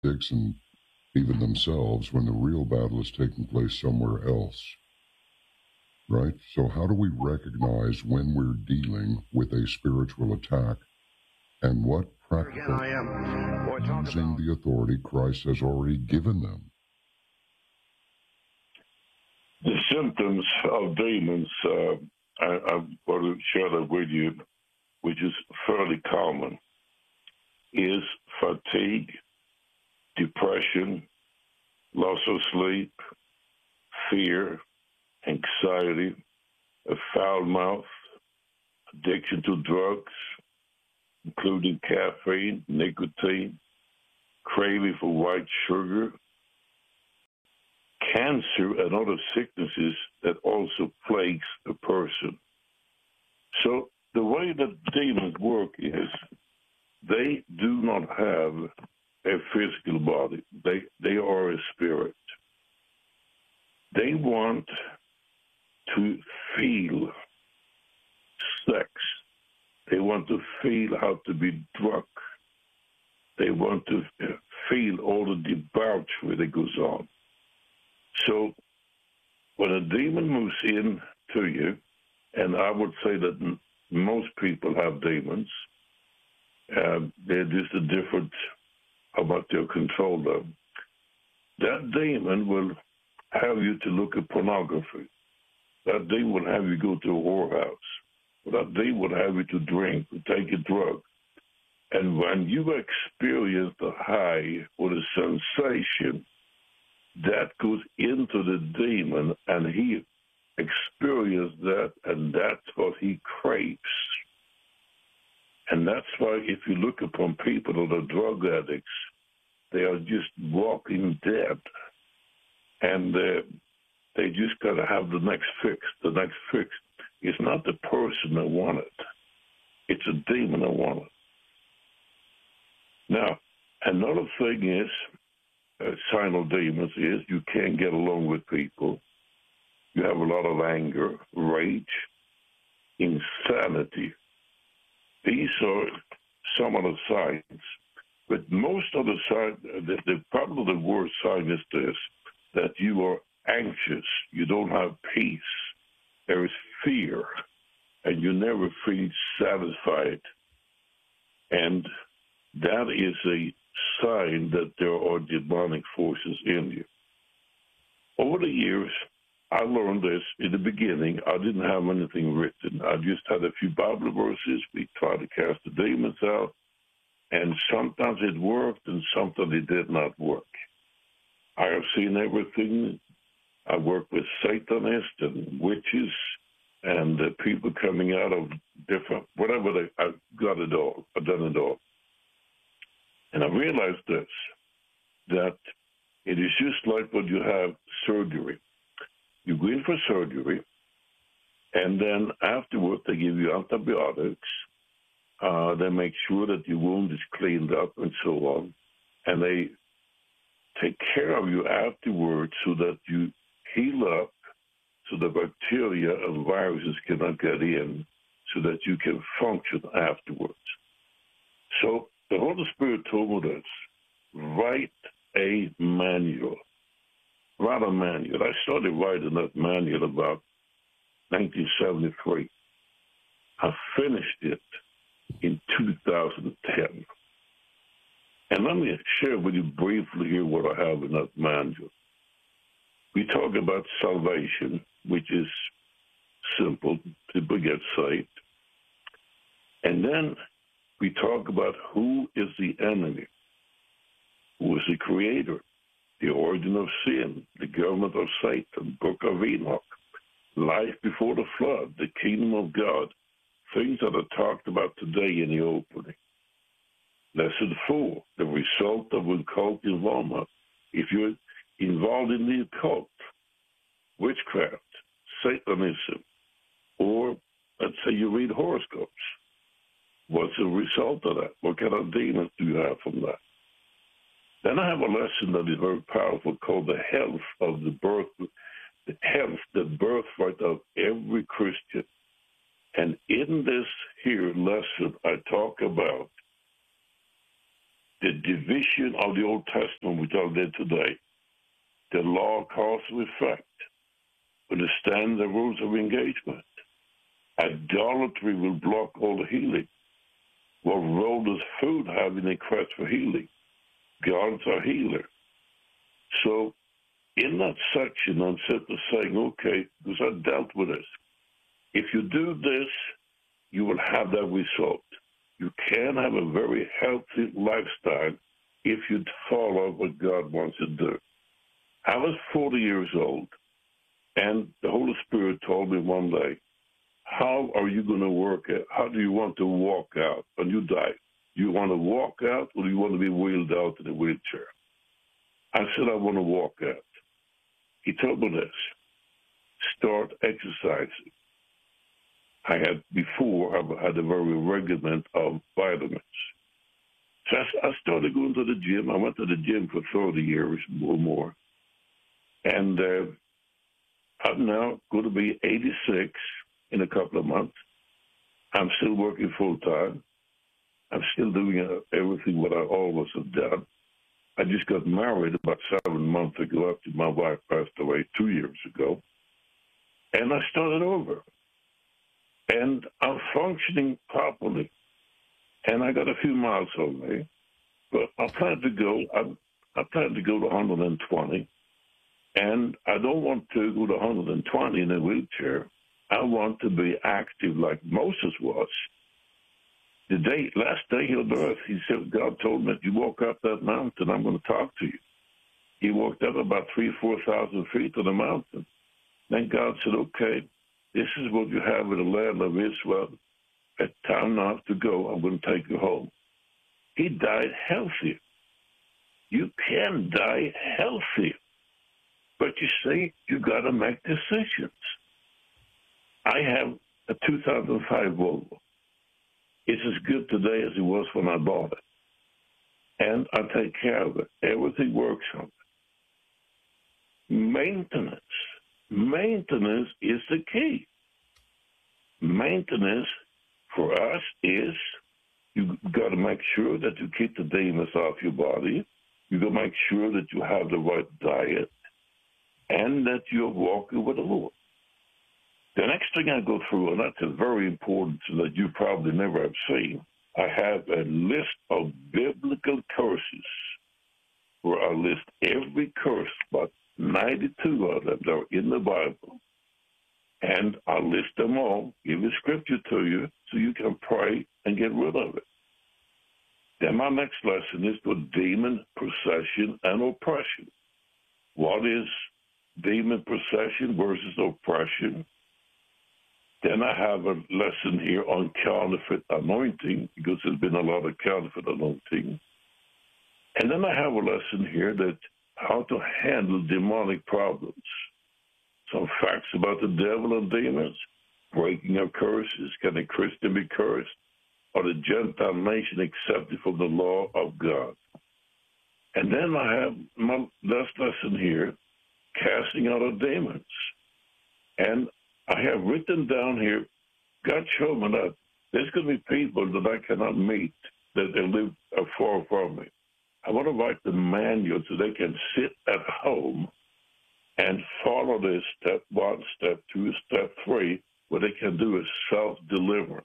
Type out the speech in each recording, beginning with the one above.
and even themselves when the real battle is taking place somewhere else, right? So how do we recognize when we're dealing with a spiritual attack and what practical using the authority Christ has already given them? The symptoms of demons, I want to share that with you, which is fairly common, is fatigue, depression, loss of sleep, fear, anxiety, a foul mouth, addiction to drugs, including caffeine, nicotine, craving for white sugar, cancer, and other sicknesses that also plagues a person. So the way that demons work is they do not have a physical body. They are a spirit. They want to feel sex. They want to feel how to be drunk. They want to feel all the debauchery that goes on. So when a demon moves in to you, and I would say that most people have demons, they're just a different about their control of. That demon will have you to look at pornography. That demon will have you go to a whorehouse. That demon will have you to drink, to take a drug. And when you experience the high or the sensation, that goes into the demon, and he experienced that, and that's what he craves. And that's why if you look upon people that are drug addicts, they are just walking dead. And they just got to have the next fix. The next fix is not the person that want it. It's a demon that want it. Now, another thing is, sign of demons is you can't get along with people. You have a lot of anger, rage, insanity. These are some of the signs. But most of the signs, probably the worst sign is this, that you are anxious. You don't have peace. There is fear, and you never feel satisfied. And that is a sign that there are demonic forces in you. Over the years, I learned this in the beginning. I didn't have anything written. I just had a few Bible verses. We tried to cast the demons out, and sometimes it worked, and sometimes it did not work. I have seen everything. I work with Satanists and witches and people coming out of different, whatever I've got it all. I've done it all. And I realized this, that it is just like when you have surgery. You go in for surgery, and then afterwards they give you antibiotics. They make sure that your wound is cleaned up and so on. And they take care of you afterwards so that you heal up so the bacteria and viruses cannot get in so that you can function afterwards. So the Holy Spirit told me this, write a manual. Write a manual. I started writing that manual about 1973. I finished it in 2010. And let me share with you briefly here what I have in that manual. We talk about salvation, which is simple. People get saved. And then we talk about who is the enemy, who is the creator, the origin of sin, the government of Satan, Book of Enoch, life before the flood, the kingdom of God, things that are talked about today in the opening. Lesson 4, the result of occult involvement. If you're involved in the occult, witchcraft, Satanism, or let's say you read horoscopes, what's the result of that? What kind of demons do you have from that? Then I have a lesson that is very powerful called the health of the birth, the health, the birthright of every Christian. And in this here lesson, I talk about the division of the Old Testament, which I did today, the law, cause, and effect, understand the rules of engagement. Idolatry will block all the healing. What role does food have in the quest for healing? God's our healer. So in that section, I'm simply saying, okay, because I dealt with this. If you do this, you will have that result. You can have a very healthy lifestyle if you follow what God wants you to do. I was 40 years old, and the Holy Spirit told me one day, how are you going to work it? How do you want to walk out when you die? Do you want to walk out, or do you want to be wheeled out in a wheelchair? I said, I want to walk out. He told me this, start exercising. I had a very regiment of vitamins. So I started going to the gym. I went to the gym for 30 years or more. And I'm now going to be 86 in a couple of months. I'm still working full time. I'm still doing everything what I always have done. I just got married about 7 months ago after my wife passed away 2 years ago. And I started over. And I'm functioning properly. And I got a few miles on me. But I plan to go to 120. And I don't want to go to 120 in a wheelchair. I want to be active like Moses was. Last day on earth, he said, God told me, if you walk up that mountain, I'm going to talk to you. He walked up about 3,000 to 4,000 feet on the mountain. Then God said, okay, this is what you have in the land of Israel. At time now to go, I'm going to take you home. He died healthy. You can die healthy. But you see, you got to make decisions. I have a 2005 Volvo. It's as good today as it was when I bought it. And I take care of it. Everything works on it. Maintenance. Maintenance is the key. Maintenance for us is you got to make sure that you keep the demons off your body. You got to make sure that you have the right diet and that you're walking with the Lord. The next thing I go through, and that's very important so that you probably never have seen, I have a list of biblical curses where I list every curse, about 92 of them that are in the Bible. And I list them all, give a scripture to you so you can pray and get rid of it. Then my next lesson is for demon possession and oppression. What is demon possession versus oppression? Then I have a lesson here on counterfeit anointing, because there's been a lot of counterfeit anointing. And then I have a lesson here that how to handle demonic problems. Some facts about the devil and demons, breaking of curses. Can a Christian be cursed? Or the Gentile nation accepted from the law of God? And then I have my last lesson here, casting out of demons. And I have written down here, God showed me that there's going to be people that I cannot meet, that they live far from me. I want to write the manual so they can sit at home and follow this step 1, step 2, step 3, what they can do is self-deliverance.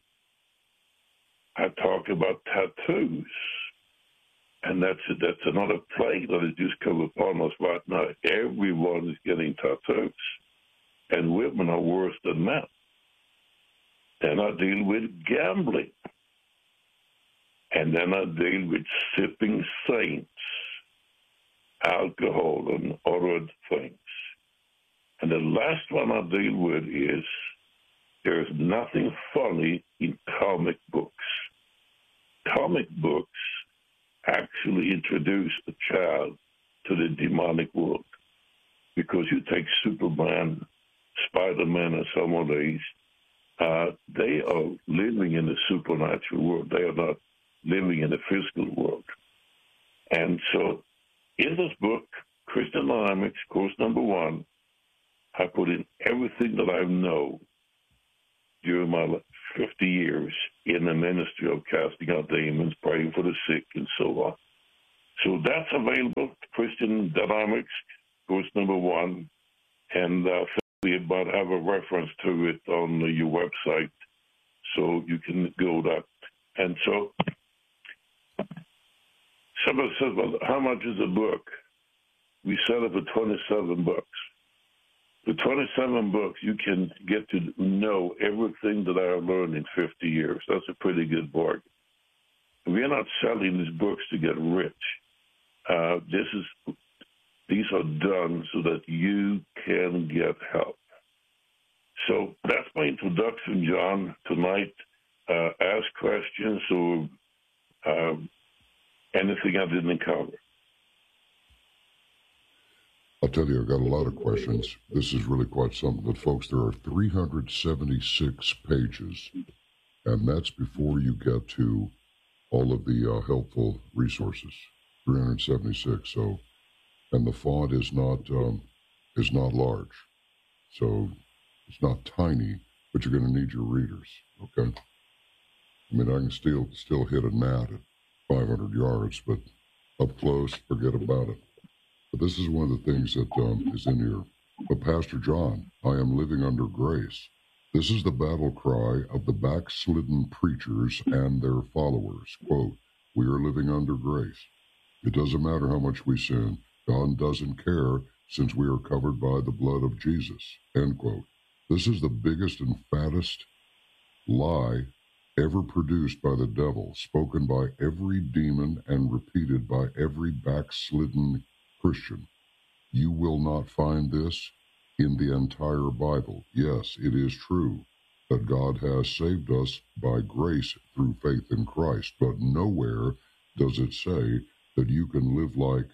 I talk about tattoos, and that's another plague that has just come upon us right now. Everyone is getting tattoos, and women are worse than men. Then I deal with gambling, and then I deal with sipping saints, alcohol, and other things. And the last one I deal with is there's nothing funny in comic books. Comic books actually introduce a child to the demonic world, because you take Superman, Spider-Man, and some of these, they are living in the supernatural world. They are not living in the physical world. And so in this book, Christian Dynamics, course number 1, I put in everything that I know. during my 50 years in the ministry of casting out demons, praying for the sick, and so on. So that's available, Christian Dynamics, course number 1, and we about have a reference to it on your website, so you can go there. And so somebody says, well, how much is a book? We sell it for $27. For 27 bucks, you can get to know everything that I have learned in 50 years. That's a pretty good bargain. We're not selling these books to get rich. These are done so that you can get help. So that's my introduction, John. Tonight, ask questions or anything I didn't cover. I'll tell you, I've got a lot of questions. This is really quite something. But, folks, there are 376 pages, and that's before you get to all of the helpful resources. 376. So, and the font is not large, so it's not tiny. But you're going to need your readers. Okay. I mean, I can still hit a gnat at 500 yards, but up close, forget about it. But this is one of the things that is in here. But Pastor John, I am living under grace. This is the battle cry of the backslidden preachers and their followers. Quote, we are living under grace. It doesn't matter how much we sin. God doesn't care since we are covered by the blood of Jesus. End quote. This is the biggest and fattest lie ever produced by the devil, spoken by every demon and repeated by every backslidden Christian. You will not find this in the entire Bible. Yes, it is true that God has saved us by grace through faith in Christ, but nowhere does it say that you can live like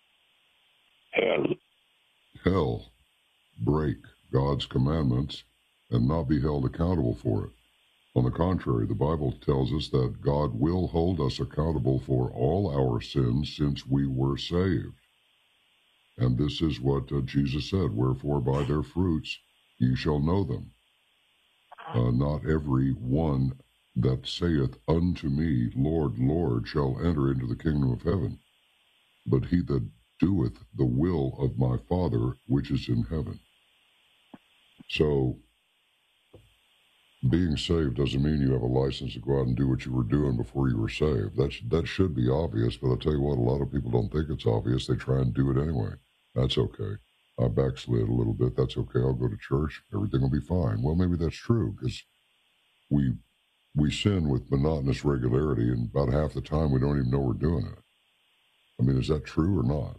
hell, break God's commandments, and not be held accountable for it. On the contrary, the Bible tells us that God will hold us accountable for all our sins since we were saved. And this is what Jesus said, wherefore by their fruits ye shall know them. Not every one that saith unto me, Lord, Lord, shall enter into the kingdom of heaven, but he that doeth the will of my Father which is in heaven. So, being saved doesn't mean you have a license to go out and do what you were doing before you were saved. That should be obvious, but I'll tell you what, a lot of people don't think it's obvious. They try and do it anyway. That's okay. I backslid a little bit. That's okay. I'll go to church. Everything will be fine. Well, maybe that's true, because we sin with monotonous regularity, and about half the time we don't even know we're doing it. I mean, is that true or not?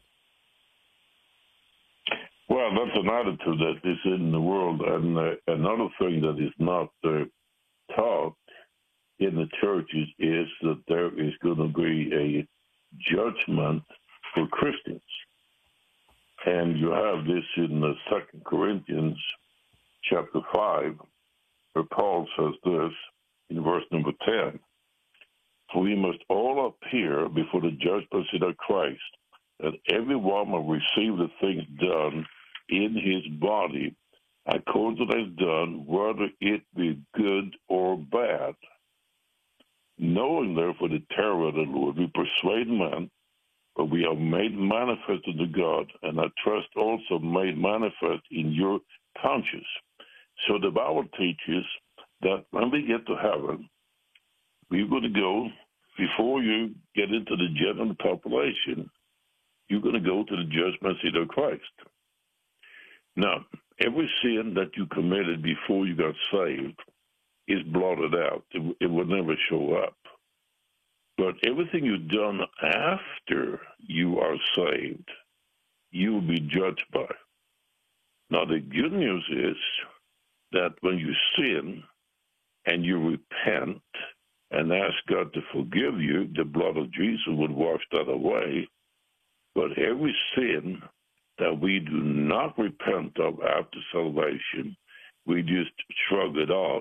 Well, that's an attitude that is in the world. And another thing that is not taught in the churches is that there is going to be a judgment for Christians. And you have this in the 2 Corinthians chapter 5, where Paul says this in verse number 10. For we must all appear before the judgment seat of Christ, that every one will receive the things done in his body according to what is done, whether it be good or bad. Knowing therefore the terror of the Lord, we persuade men, but we are made manifest unto God, and I trust also made manifest in your conscience. So the Bible teaches that when we get to heaven, we're going to go, before you get into the general population, you're going to go to the judgment seat of Christ. Now, every sin that you committed before you got saved is blotted out. It will never show up. But everything you've done after you are saved, you will be judged by. Now, the good news is that when you sin and you repent and ask God to forgive you, the blood of Jesus would wash that away. But every sin that we do not repent of after salvation, we just shrug it off,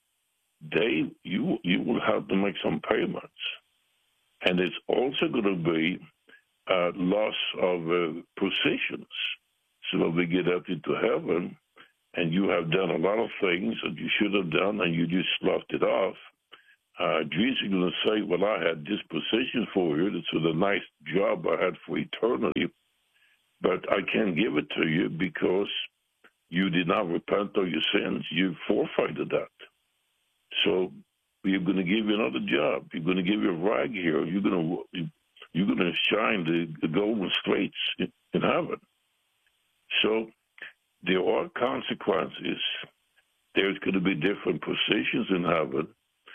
you will have to make some payments. And it's also going to be loss of positions. So when we get up into heaven and you have done a lot of things that you should have done, and you just sloughed it off, Jesus is going to say, well, I had disposition for you. This was a nice job I had for eternity, but I can't give it to you because you did not repent of your sins. You forfeited that. So we're going to give you another job. You're going to give you a rag here. You're going to shine the golden straits in heaven. So there are consequences. There's going to be different positions in heaven.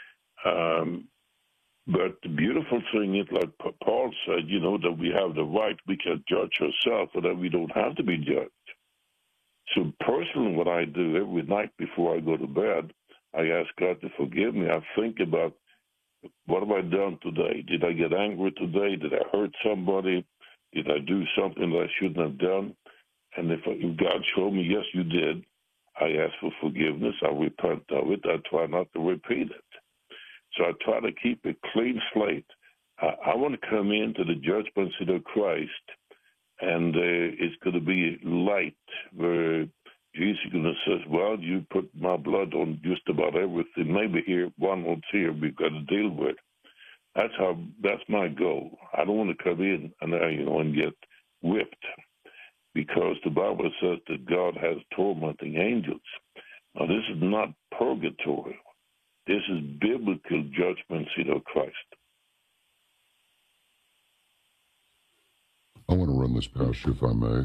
But the beautiful thing is, like Paul said, that we have the right, we can judge ourselves, but that we don't have to be judged. So personally, what I do every night before I go to bed, I ask God to forgive me. I think about, what have I done today? Did I get angry today? Did I hurt somebody? Did I do something that I shouldn't have done? And if God showed me, yes, you did, I ask for forgiveness. I repent of it. I try not to repeat it. So I try to keep a clean slate. I want to come into the judgment seat of Christ, and it's going to be light, where Jesus is going to say, well, you put my blood on just about everything. Maybe here, one or two we've got to deal with. That's my goal. I don't want to come in and get whipped, because the Bible says that God has tormenting angels. Now, this is not purgatory. This is biblical judgment seat of Christ. I want to run this past you, if I may.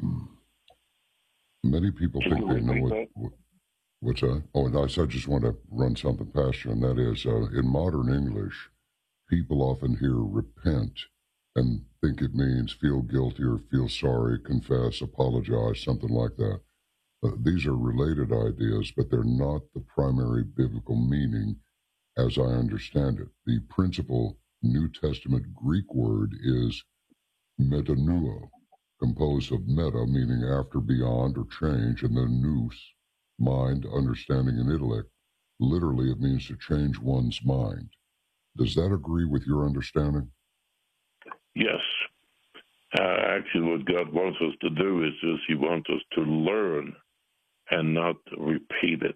Many people think they know what's that? Oh, and I just want to run something past you, and that is, in modern English, people often hear repent and think it means feel guilty or feel sorry, confess, apologize, something like that. These are related ideas, but they're not the primary biblical meaning as I understand it. The principal New Testament Greek word is metanoia, composed of meta, meaning after, beyond, or change, and then nous, mind, understanding, and intellect. Literally, it means to change one's mind. Does that agree with your understanding? Yes. Actually, what God wants us to do is He wants us to learn and not repeat it.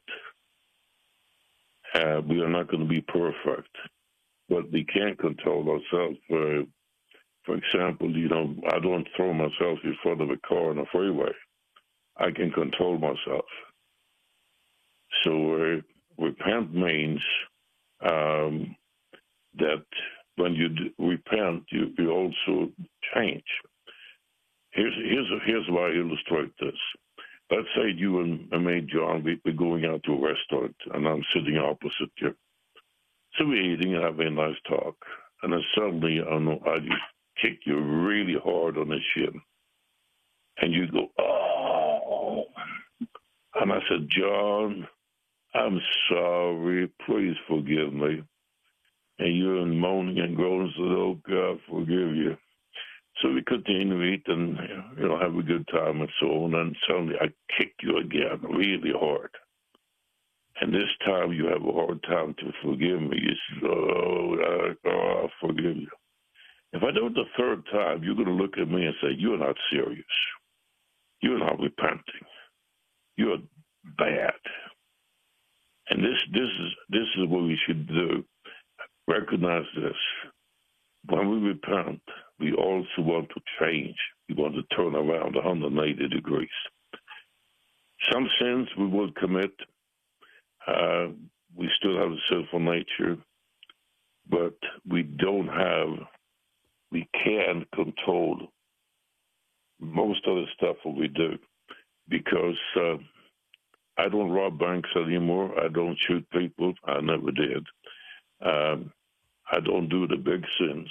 We are not going to be perfect, but we can't control ourselves. For example, I don't throw myself in front of a car on a freeway. I can control myself. So repent means that when you repent, you also change. Here's why I illustrate this. Let's say you and me, John, we're going out to a restaurant, and I'm sitting opposite you. So we're eating and having a nice talk, and then suddenly I just kick you really hard on the shin, and you go, oh. And I said, John, I'm sorry, please forgive me. And you're moaning and groaning, said, oh, God, forgive you. So we continue to eat and have a good time and so on. And suddenly I kick you again really hard. And this time you have a hard time to forgive me. You say, I'll forgive you. If I do it the third time, you're going to look at me and say, you're not serious. You're not repenting. You're bad. And this is what we should do. Recognize this. When we repent, we also want to change. We want to turn around 180 degrees. Some sins we will commit. We still have a sinful nature, but we can't control most of the stuff that we do, because I don't rob banks anymore. I don't shoot people. I never did. I don't do the big sins.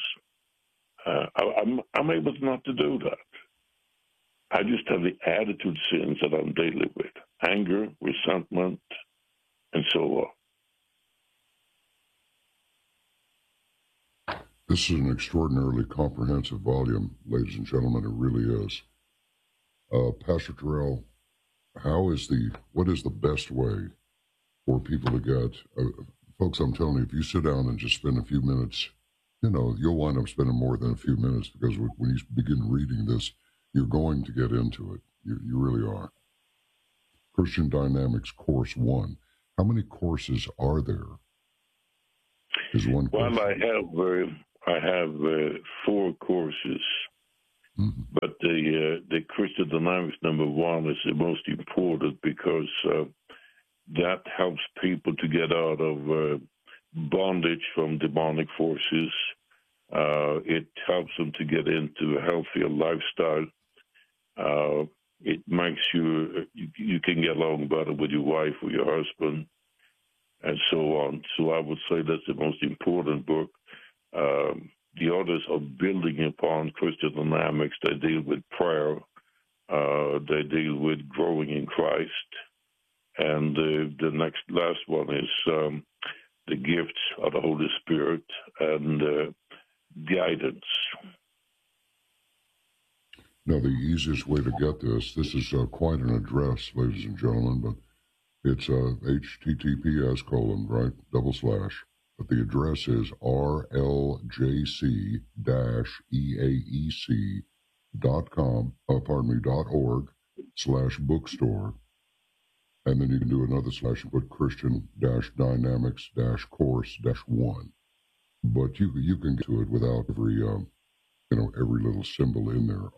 I'm able not to do that. I just have the attitude sins that I'm dealing with: anger, resentment, and so on. This is an extraordinarily comprehensive volume, ladies and gentlemen. It really is. Pastor Terrell, what is the best way for people to get, folks, I'm telling you, if you sit down and just spend a few minutes, you'll wind up spending more than a few minutes, because when you begin reading this, you're going to get into it. You really are. Christian Dynamics Course 1. How many courses are there? Is one Well, question. I have 4 courses, but the Christian Dynamics number 1 is the most important because that helps people to get out of bondage from demonic forces. It helps them to get into a healthier lifestyle. It makes you can get along better with your wife or your husband, and so on. So I would say that's the most important book. The others are building upon Christian Dynamics. They deal with prayer. They deal with growing in Christ. And the last one is the gifts of the Holy Spirit and guidance. Now, the easiest way to get this is quite an address, ladies and gentlemen, but it's https:// but the address is rljc-eaec.org/bookstore. And then you can do another slash and put Christian-Dynamics-Course-1. But you can get to it without every little symbol in there.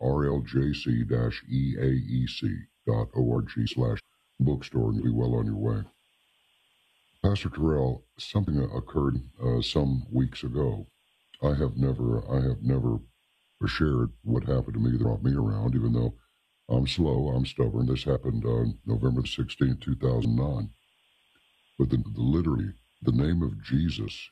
rljc-eaec.org/bookstore, and you'll be well on your way. Pastor Terrell, something occurred some weeks ago. I have never shared what happened to me that brought me around, even though I'm slow, I'm stubborn. This happened on November 16, 2009. But literally, the name of Jesus,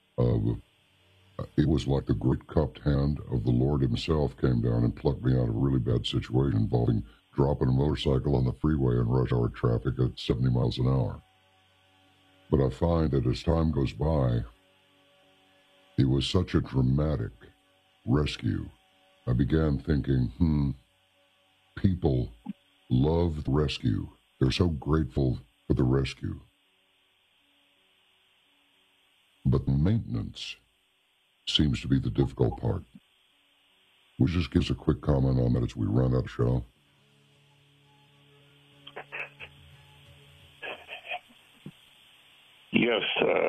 it was like the great cupped hand of the Lord himself came down and plucked me out of a really bad situation involving dropping a motorcycle on the freeway in rush hour traffic at 70 miles an hour. But I find that as time goes by, it was such a dramatic rescue. I began thinking, people love the rescue. They're so grateful for the rescue. But maintenance seems to be the difficult part. Would you just give us a quick comment on that as we run out of show? Yes.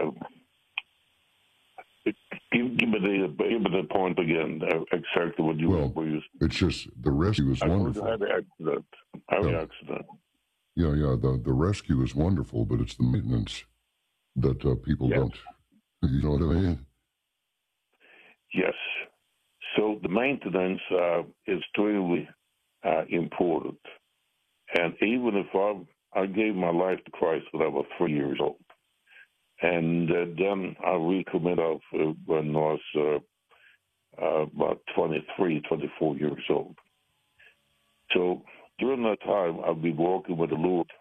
Give me the point again. Exactly what you were. It's just the rescue is wonderful. I had an accident. Yeah. The rescue is wonderful, but it's the maintenance that people don't. You know what I mean? Yes. So the maintenance is extremely important. And even if I gave my life to Christ when I was 3 years old, and then I recommitted when I was about 23, 24 years old. So during that time, I've been walking with the Lord.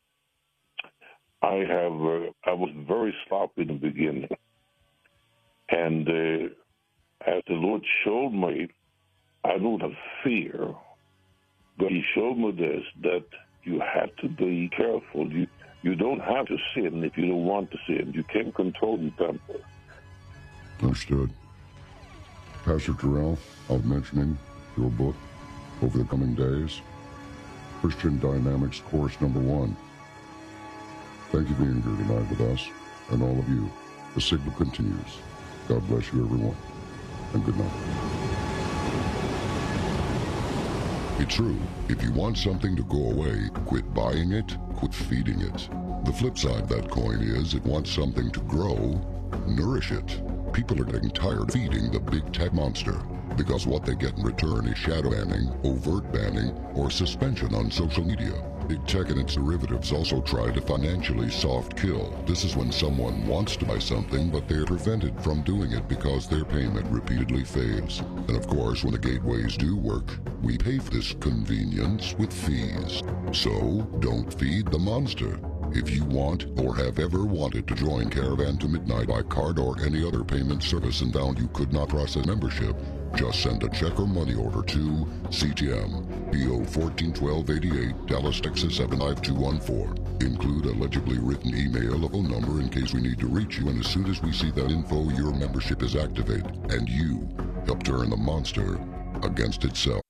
I was very sloppy in the beginning. And as the Lord showed me, I don't have fear, but he showed me this, that you have to be careful. You don't have to sin if you don't want to sin. You can't control your temper. Understood. Pastor Terrell, I'll be mentioning your book over the coming days, Christian Dynamics Course number 1. Thank you for being here tonight with us and all of you. The signal continues. God bless you, everyone, and good night. It's true. If you want something to go away, quit buying it, quit feeding it. The flip side of that coin is it wants something to grow, nourish it. People are getting tired of feeding the big tech monster because what they get in return is shadow banning, overt banning, or suspension on social media. Big tech and its derivatives also try to financially soft kill. This is when someone wants to buy something, but they're prevented from doing it because their payment repeatedly fails. And of course, when the gateways do work, we pay for this convenience with fees. So, don't feed the monster. If you want or have ever wanted to join Caravan to Midnight by card or any other payment service and found you could not process membership, just send a check or money order to CTM, PO 141288, Dallas, Texas 75214. Include a legibly written email, a phone number in case we need to reach you, and as soon as we see that info, your membership is activated, and you help turn the monster against itself.